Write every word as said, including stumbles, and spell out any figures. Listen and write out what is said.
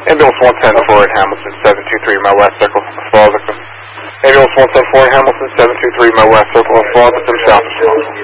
Ambulance one ten four at Hamilton, seven two three Mile West Circle, Fall Victim. Ambulance one ten four at Hamilton, seven two three Mile West Circle, Fall Victim, South.